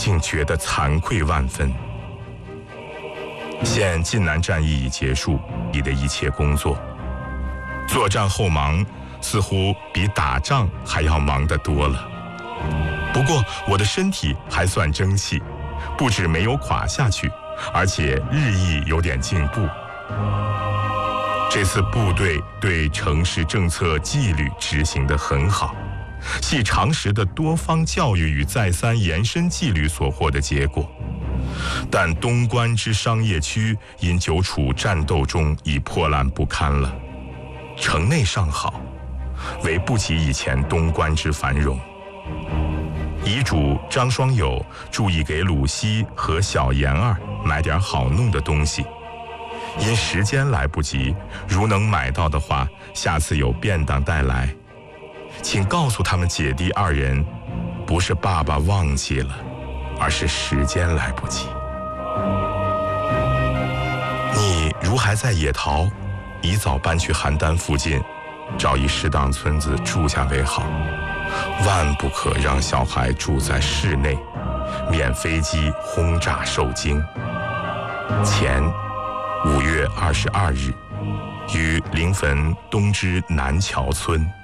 竟觉得惭愧万分。现晋南战役已结束，你的一切工作，作战后忙似乎比打仗还要忙得多了。不过我的身体还算争气，不止没有垮下去，而且日益有点进步。这次部队对城市政策纪律执行得很好，系常识的多方教育与再三延伸纪律所获的结果。但东关之商业区因久处战斗中已破烂不堪了，城内尚好，唯不及以前东关之繁荣。遗嘱张双友注意给鲁西和小妍儿买点好弄的东西，因时间来不及，如能买到的话，下次有便当带来。请告诉他们姐弟二人，不是爸爸忘记了，而是时间来不及。你如还在野逃，宜早搬去邯郸附近，找一适当村子住下为好，万不可让小孩住在室内，免飞机轰炸受惊。前5月22日，于临汾东之南桥村。